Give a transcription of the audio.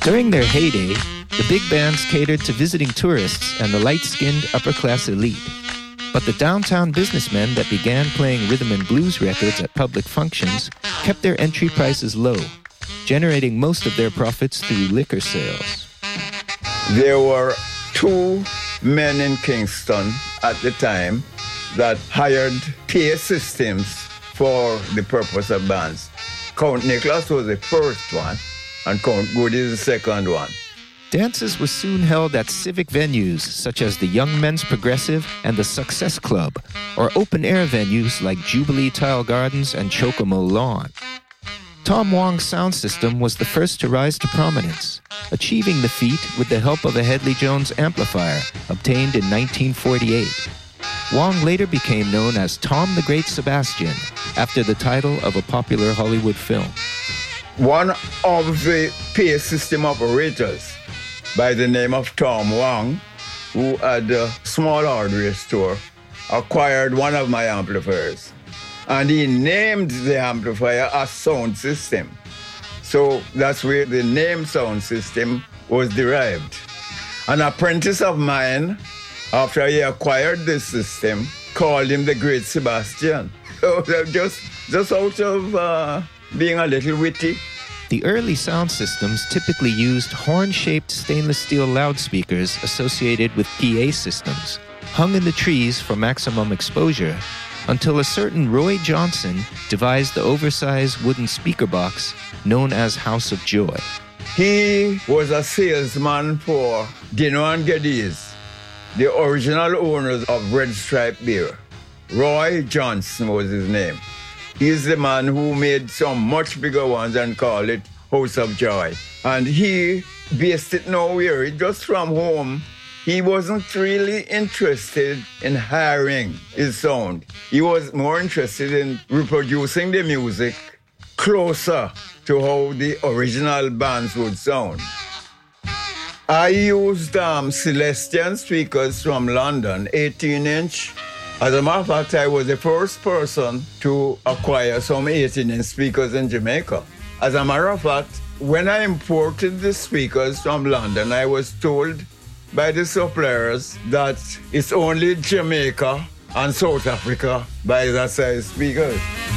During their heyday, the big bands catered to visiting tourists and the light-skinned upper-class elite. But the downtown businessmen that began playing rhythm and blues records at public functions kept their entry prices low, generating most of their profits through liquor sales. There were two men in Kingston at the time that hired PA systems for the purpose of bands. Count Nicholas was the first one, and Count Goody is the second one. Dances were soon held at civic venues such as the Young Men's Progressive and the Success Club, or open-air venues like Jubilee Tile Gardens and Chocomo Lawn. Tom Wong's sound system was the first to rise to prominence, achieving the feat with the help of a Hedley Jones amplifier obtained in 1948. Wong later became known as Tom the Great Sebastian, after the title of a popular Hollywood film. One of the PA system operators by the name of Tom Wong, who had a small hardware store, acquired one of my amplifiers. And he named the amplifier as Sound System. So that's where the name Sound System was derived. An apprentice of mine, after he acquired this system, called him the Great Sebastian. So just out of being a little witty. The early sound systems typically used horn-shaped stainless steel loudspeakers associated with PA systems, hung in the trees for maximum exposure, until a certain Roy Johnson devised the oversized wooden speaker box known as House of Joy. He was a salesman for Dino and Geddes, the original owners of Red Stripe Beer. Roy Johnson was his name. He's the man who made some much bigger ones and called it House of Joy. And he based it nowhere, just from home. He wasn't really interested in hiring his sound. He was more interested in reproducing the music closer to how the original bands would sound. I used Celestian speakers from London, 18-inch. As a matter of fact, I was the first person to acquire some 18-inch speakers in Jamaica. As a matter of fact, when I imported the speakers from London, I was told by the suppliers that it's only Jamaica and South Africa buy that size speakers.